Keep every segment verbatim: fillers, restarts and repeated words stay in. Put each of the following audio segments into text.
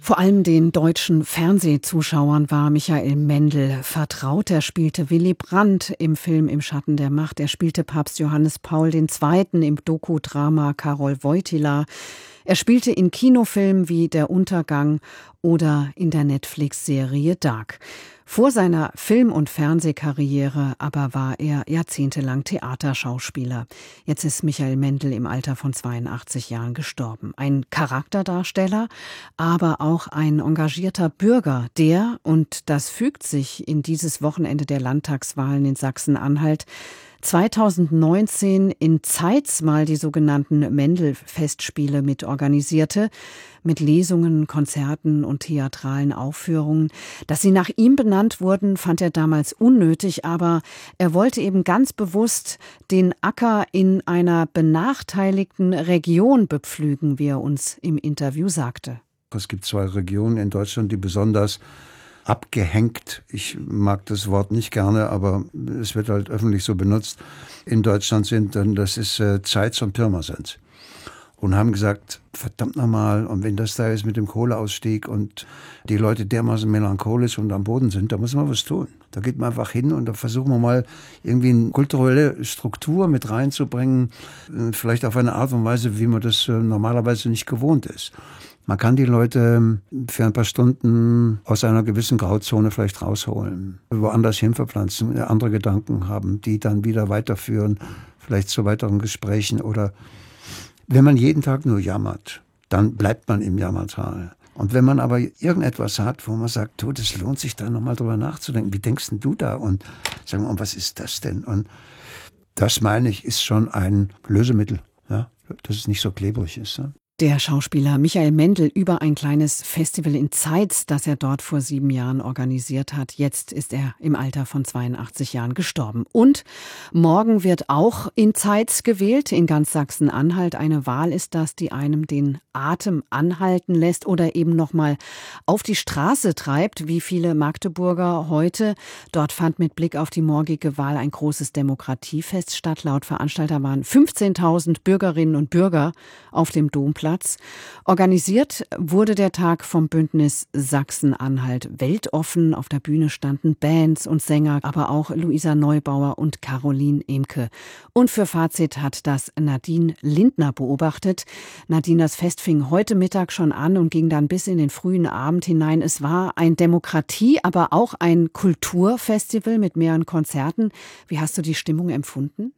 Vor allem den deutschen Fernsehzuschauern war Michael Mendl vertraut. Er spielte Willy Brandt im Film Im Schatten der Macht. Er spielte Papst Johannes Paul der Zweite. im Dokudrama Karol Wojtyła. Er spielte in Kinofilmen wie Der Untergang oder in der Netflix-Serie Dark. Vor seiner Film- und Fernsehkarriere aber war er jahrzehntelang Theaterschauspieler. Jetzt ist Michael Mendl im Alter von zweiundachtzig Jahren gestorben. Ein Charakterdarsteller, aber auch ein engagierter Bürger, der, und das fügt sich in dieses Wochenende der Landtagswahlen in Sachsen-Anhalt, zweitausendneunzehn in Zeitz mal die sogenannten Mendl-Festspiele mitorganisierte, mit Lesungen, Konzerten und theatralen Aufführungen. Dass sie nach ihm benannt wurden, fand er damals unnötig, aber er wollte eben ganz bewusst den Acker in einer benachteiligten Region bepflügen, wie er uns im Interview sagte. Es gibt zwei Regionen in Deutschland, die besonders abgehängt, ich mag das Wort nicht gerne, aber es wird halt öffentlich so benutzt, in Deutschland sind, dann das ist äh, Zeitz und Pirmasens. Und haben gesagt, verdammt nochmal, und wenn das da ist mit dem Kohleausstieg und die Leute dermaßen melancholisch und am Boden sind, da muss man was tun. Da geht man einfach hin und da versuchen wir mal irgendwie eine kulturelle Struktur mit reinzubringen, vielleicht auf eine Art und Weise, wie man das äh, normalerweise nicht gewohnt ist. Man kann die Leute für ein paar Stunden aus einer gewissen Grauzone vielleicht rausholen, woanders hin verpflanzen, andere Gedanken haben, die dann wieder weiterführen, vielleicht zu weiteren Gesprächen. Oder wenn man jeden Tag nur jammert, dann bleibt man im Jammertal. Und wenn man aber irgendetwas hat, wo man sagt, du, das lohnt sich da nochmal drüber nachzudenken, wie denkst denn du da? Und sagen wir, und was ist das denn? Und das, meine ich, ist schon ein Lösemittel, ja, dass es nicht so klebrig ist. Ja? Der Schauspieler Michael Mendl über ein kleines Festival in Zeitz, das er dort vor sieben Jahren organisiert hat. Jetzt ist er im Alter von zweiundachtzig Jahren gestorben. Und morgen wird auch in Zeitz gewählt, in ganz Sachsen-Anhalt. Eine Wahl ist das, die einem den Atem anhalten lässt oder eben nochmal auf die Straße treibt, wie viele Magdeburger heute. Dort fand mit Blick auf die morgige Wahl ein großes Demokratiefest statt. Laut Veranstalter waren fünfzehntausend Bürgerinnen und Bürger auf dem Domplatz. Organisiert wurde der Tag vom Bündnis Sachsen-Anhalt weltoffen. Auf der Bühne standen Bands und Sänger, aber auch Luisa Neubauer und Caroline Emke. Und für Fazit hat das Nadine Lindner beobachtet. Nadine, das Fest fing heute Mittag schon an und ging dann bis in den frühen Abend hinein. Es war ein Demokratie-, aber auch ein Kulturfestival mit mehreren Konzerten. Wie hast du die Stimmung empfunden?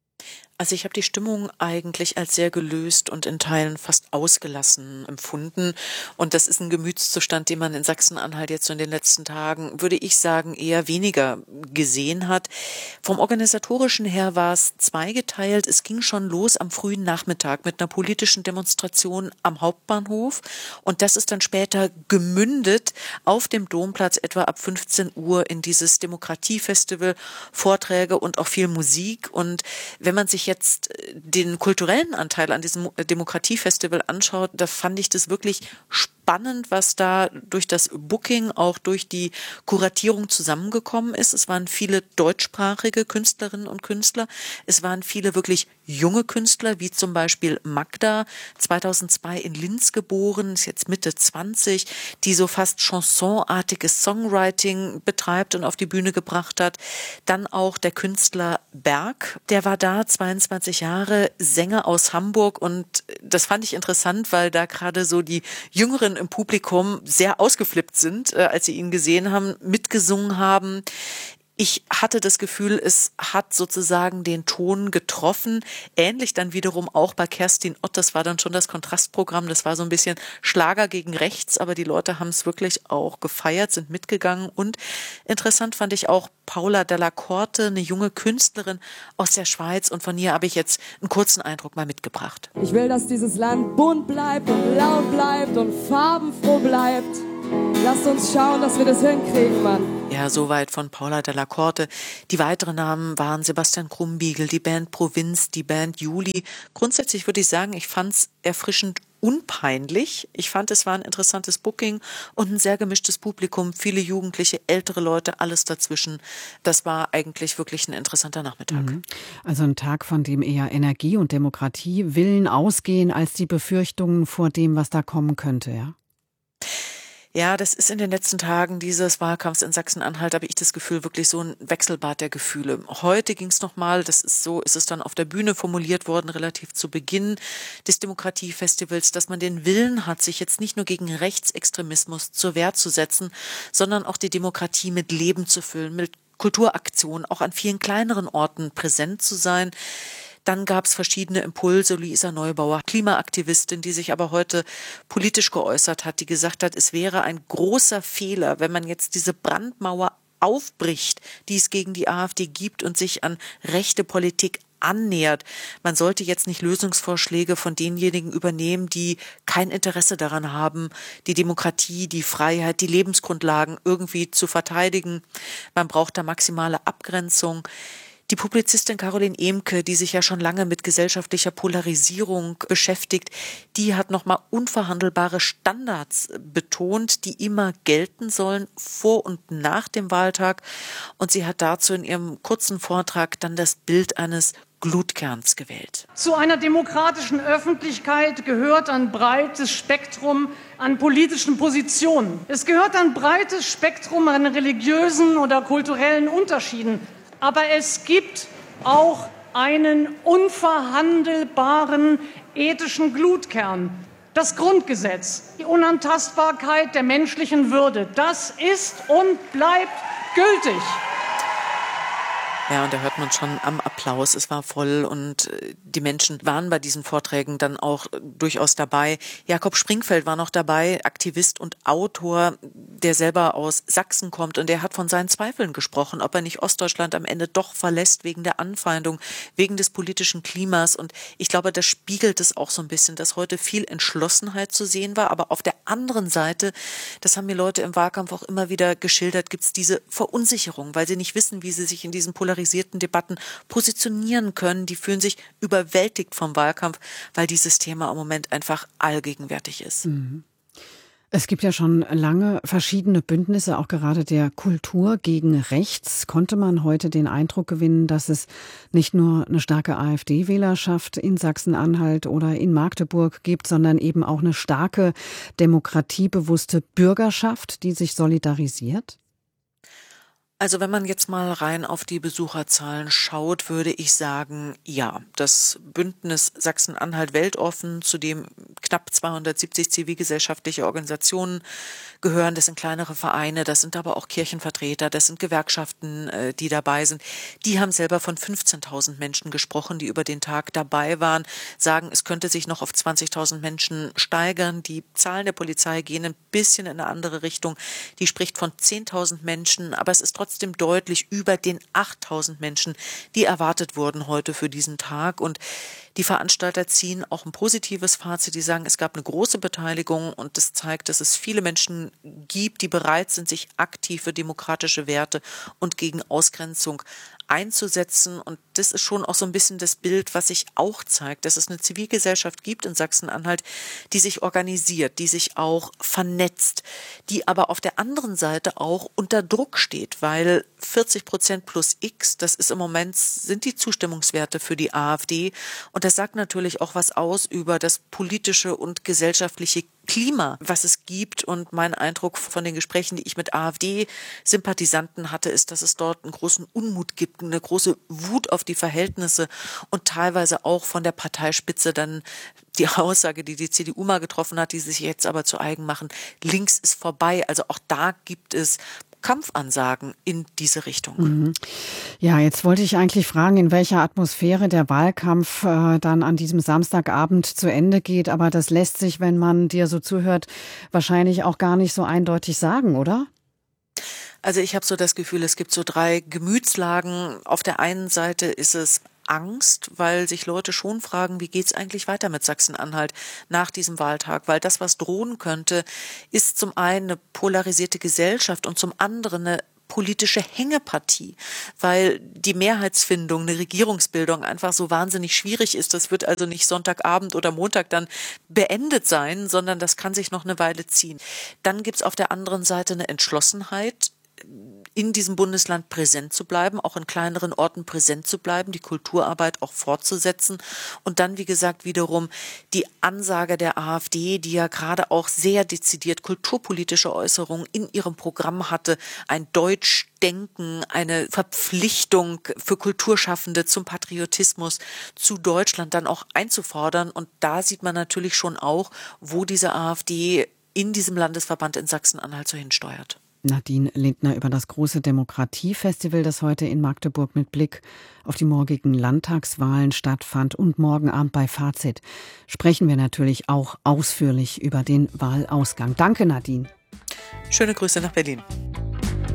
Also ich habe die Stimmung eigentlich als sehr gelöst und in Teilen fast ausgelassen empfunden. Und das ist ein Gemütszustand, den man in Sachsen-Anhalt jetzt so in den letzten Tagen, würde ich sagen, eher weniger gesehen hat. Vom Organisatorischen her war es zweigeteilt. Es ging schon los am frühen Nachmittag mit einer politischen Demonstration am Hauptbahnhof. Und das ist dann später gemündet auf dem Domplatz etwa ab fünfzehn Uhr in dieses Demokratiefestival, Vorträge und auch viel Musik. Und wenn man sich jetzt den kulturellen Anteil an diesem Demokratiefestival anschaut, da fand ich das wirklich spannend, was da durch das Booking, auch durch die Kuratierung zusammengekommen ist. Es waren viele deutschsprachige Künstlerinnen und Künstler. Es waren viele wirklich junge Künstler, wie zum Beispiel Magda, zweitausendzwei in Linz geboren, ist jetzt Mitte zwanzig, die so fast chansonartiges Songwriting betreibt und auf die Bühne gebracht hat. Dann auch der Künstler Berg, der war da, zweiundzwanzig Jahre, Sänger aus Hamburg, und das fand ich interessant, weil da gerade so die Jüngeren im Publikum sehr ausgeflippt sind, äh, als sie ihn gesehen haben, mitgesungen haben. Ich hatte das Gefühl, es hat sozusagen den Ton getroffen. Ähnlich dann wiederum auch bei Kerstin Ott. Das war dann schon das Kontrastprogramm. Das war so ein bisschen Schlager gegen rechts, aber die Leute haben es wirklich auch gefeiert, sind mitgegangen. Und interessant fand ich auch Paula Della Corte, eine junge Künstlerin aus der Schweiz. Und von ihr habe ich jetzt einen kurzen Eindruck mal mitgebracht. Ich will, dass dieses Land bunt bleibt und laut bleibt und farbenfroh bleibt. Lasst uns schauen, dass wir das hinkriegen, Mann. Ja, soweit von Paula Della Corte. Die weiteren Namen waren Sebastian Krumbiegel, die Band Provinz, die Band Juli. Grundsätzlich würde ich sagen, ich fand es erfrischend unpeinlich. Ich fand, es war ein interessantes Booking und ein sehr gemischtes Publikum. Viele Jugendliche, ältere Leute, alles dazwischen. Das war eigentlich wirklich ein interessanter Nachmittag. Mhm. Also ein Tag, von dem eher Energie und Demokratie Willen ausgehen, als die Befürchtungen vor dem, was da kommen könnte, ja? Ja, das ist in den letzten Tagen dieses Wahlkampfs in Sachsen-Anhalt, habe ich das Gefühl, wirklich so ein Wechselbad der Gefühle. Heute ging es nochmal, das ist so, ist es dann auf der Bühne formuliert worden, relativ zu Beginn des Demokratiefestivals, dass man den Willen hat, sich jetzt nicht nur gegen Rechtsextremismus zur Wehr zu setzen, sondern auch die Demokratie mit Leben zu füllen, mit Kulturaktionen, auch an vielen kleineren Orten präsent zu sein. Dann gab es verschiedene Impulse. Luisa Neubauer, Klimaaktivistin, die sich aber heute politisch geäußert hat, die gesagt hat, es wäre ein großer Fehler, wenn man jetzt diese Brandmauer aufbricht, die es gegen die AfD gibt und sich an rechte Politik annähert. Man sollte jetzt nicht Lösungsvorschläge von denjenigen übernehmen, die kein Interesse daran haben, die Demokratie, die Freiheit, die Lebensgrundlagen irgendwie zu verteidigen. Man braucht da maximale Abgrenzung. Die Publizistin Caroline Emke, die sich ja schon lange mit gesellschaftlicher Polarisierung beschäftigt, die hat nochmal unverhandelbare Standards betont, die immer gelten sollen vor und nach dem Wahltag. Und sie hat dazu in ihrem kurzen Vortrag dann das Bild eines Glutkerns gewählt. Zu einer demokratischen Öffentlichkeit gehört ein breites Spektrum an politischen Positionen. Es gehört ein breites Spektrum an religiösen oder kulturellen Unterschieden. Aber es gibt auch einen unverhandelbaren ethischen Glutkern. Das Grundgesetz, die Unantastbarkeit der menschlichen Würde, das ist und bleibt gültig. Ja, und da hört man schon am Applaus, es war voll und die Menschen waren bei diesen Vorträgen dann auch durchaus dabei. Jakob Springfeld war noch dabei, Aktivist und Autor, der selber aus Sachsen kommt und der hat von seinen Zweifeln gesprochen, ob er nicht Ostdeutschland am Ende doch verlässt wegen der Anfeindung, wegen des politischen Klimas. Und ich glaube, das spiegelt es auch so ein bisschen, dass heute viel Entschlossenheit zu sehen war. Aber auf der anderen Seite, das haben mir Leute im Wahlkampf auch immer wieder geschildert, gibt es diese Verunsicherung, weil sie nicht wissen, wie sie sich in diesen polarisierten Debatten positionieren können. Die fühlen sich überwältigt vom Wahlkampf, weil dieses Thema im Moment einfach allgegenwärtig ist. Mhm. Es gibt ja schon lange verschiedene Bündnisse, auch gerade der Kultur gegen Rechts. Konnte man heute den Eindruck gewinnen, dass es nicht nur eine starke AfD-Wählerschaft in Sachsen-Anhalt oder in Magdeburg gibt, sondern eben auch eine starke demokratiebewusste Bürgerschaft, die sich solidarisiert? Also wenn man jetzt mal rein auf die Besucherzahlen schaut, würde ich sagen, ja, das Bündnis Sachsen-Anhalt weltoffen, zu dem knapp zweihundertsiebzig zivilgesellschaftliche Organisationen gehören, das sind kleinere Vereine, das sind aber auch Kirchenvertreter, das sind Gewerkschaften, die dabei sind. Die haben selber von fünfzehntausend Menschen gesprochen, die über den Tag dabei waren, sagen, es könnte sich noch auf zwanzigtausend Menschen steigern. Die Zahlen der Polizei gehen ein bisschen in eine andere Richtung. Die spricht von zehntausend Menschen, aber es ist trotzdem trotzdem deutlich über den achttausend Menschen, die erwartet wurden heute für diesen Tag. Und die Veranstalter ziehen auch ein positives Fazit. Die sagen, es gab eine große Beteiligung und das zeigt, dass es viele Menschen gibt, die bereit sind, sich aktiv für demokratische Werte und gegen Ausgrenzung einzusetzen. Und das ist schon auch so ein bisschen das Bild, was sich auch zeigt, dass es eine Zivilgesellschaft gibt in Sachsen-Anhalt, die sich organisiert, die sich auch vernetzt, die aber auf der anderen Seite auch unter Druck steht, weil vierzig Prozent plus X, das ist im Moment, sind die Zustimmungswerte für die AfD. Und das sagt natürlich auch was aus über das politische und gesellschaftliche Klima, was es gibt. Und mein Eindruck von den Gesprächen, die ich mit AfD-Sympathisanten hatte, ist, dass es dort einen großen Unmut gibt, eine große Wut auf die Verhältnisse und teilweise auch von der Parteispitze dann die Aussage, die die C D U mal getroffen hat, die sich jetzt aber zu eigen machen, links ist vorbei. Also auch da gibt es Kampfansagen in diese Richtung. Mhm. Ja, jetzt wollte ich eigentlich fragen, in welcher Atmosphäre der Wahlkampf äh, dann an diesem Samstagabend zu Ende geht. Aber das lässt sich, wenn man dir so zuhört, wahrscheinlich auch gar nicht so eindeutig sagen, oder? Also ich habe so das Gefühl, es gibt so drei Gemütslagen. Auf der einen Seite ist es Angst, weil sich Leute schon fragen, wie geht's eigentlich weiter mit Sachsen-Anhalt nach diesem Wahltag? Weil das, was drohen könnte, ist zum einen eine polarisierte Gesellschaft und zum anderen eine politische Hängepartie, weil die Mehrheitsfindung, eine Regierungsbildung einfach so wahnsinnig schwierig ist. Das wird also nicht Sonntagabend oder Montag dann beendet sein, sondern das kann sich noch eine Weile ziehen. Dann gibt's auf der anderen Seite eine Entschlossenheit. in diesem Bundesland präsent zu bleiben, auch in kleineren Orten präsent zu bleiben, die Kulturarbeit auch fortzusetzen und dann, wie gesagt, wiederum die Ansage der AfD, die ja gerade auch sehr dezidiert kulturpolitische Äußerungen in ihrem Programm hatte, ein Deutschdenken, eine Verpflichtung für Kulturschaffende zum Patriotismus, zu Deutschland dann auch einzufordern. Und da sieht man natürlich schon auch, wo diese AfD in diesem Landesverband in Sachsen-Anhalt so hinsteuert. Nadine Lindner über das große Demokratiefestival, das heute in Magdeburg mit Blick auf die morgigen Landtagswahlen stattfand. Und morgen Abend bei Fazit sprechen wir natürlich auch ausführlich über den Wahlausgang. Danke, Nadine. Schöne Grüße nach Berlin.